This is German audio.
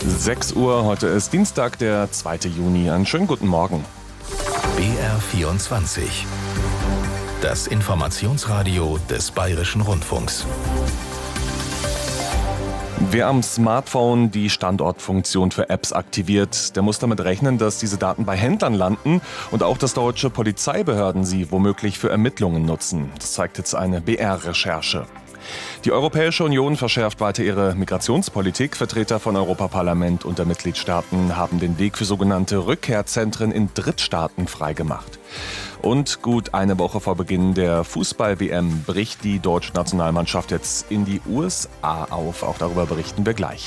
6 Uhr, heute ist Dienstag, der 2. Juni. Einen schönen guten Morgen. BR24. Das Informationsradio des Bayerischen Rundfunks. Wer am Smartphone die Standortfunktion für Apps aktiviert, der muss damit rechnen, dass diese Daten bei Händlern landen und auch, dass deutsche Polizeibehörden sie womöglich für Ermittlungen nutzen. Das zeigt jetzt eine BR-Recherche. Die Europäische Union verschärft weiter ihre Migrationspolitik. Vertreter von Europaparlament und der Mitgliedstaaten haben den Weg für sogenannte Rückkehrzentren in Drittstaaten freigemacht. Und gut eine Woche vor Beginn der Fußball-WM bricht die deutsche Nationalmannschaft jetzt in die USA auf. Auch darüber berichten wir gleich.